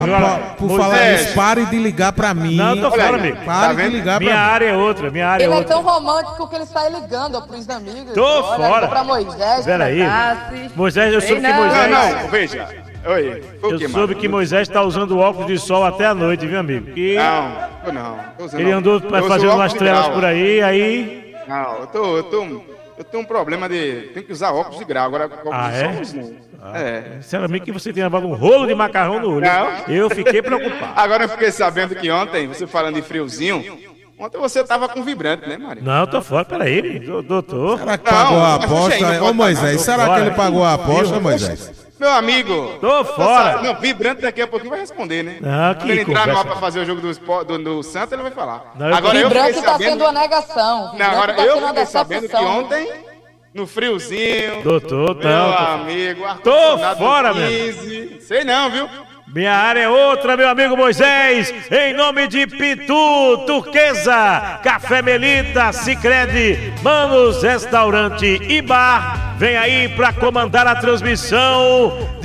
Por falar isso, pare de ligar pra mim. Não, tô fora, amigo. Pare de ligar pra mim. Minha área é outra, minha área é Ele é outra. tão romântico que ele sai ligando pros amigos. Tô Olha, fora. ligou pra Moisés. Peraí. Tassi. Moisés, eu soube que não. Moisés... Não, veja. Oi. Eu soube que Moisés tá usando óculos de sol até a noite, viu, amigo? Que Não. ele andou fazendo umas trelas por aí. Não, eu tenho um problema de... Tenho que usar óculos de grau. Agora, óculos de sol, não. Sinceramente que você tinha levado um rolo de macarrão no olho. Não. Eu fiquei preocupado. Agora eu fiquei sabendo que ontem, você falando de friozinho, ontem você tava com vibrante, né, Maria? Não, tô fora, peraí, doutor. Será que pagou a mas aposta? aí, não Ô pode Moisés, pagar, será tô que ele fora. pagou a aposta, Moisés? Meu amigo. Tô fora. Não, vibrante daqui a pouquinho vai responder, né? Ah, que Quando ele entrar no ar conversa. pra fazer o jogo do Santos, ele vai falar. Não, eu agora eu fiquei Vibrante tá sabendo... sendo uma negação. Não, agora Vibrante tá eu sendo uma fiquei sabendo que decepção. ontem, no friozinho... Doutor, Meu não. amigo, Tô ar-condicionado fora, 15. Sei não, viu? Minha área é outra, meu amigo Moisés. Em nome de Pitu, Turquesa, Café Melita, Sicredi, Manos Restaurante e Bar. Vem aí pra comandar a transmissão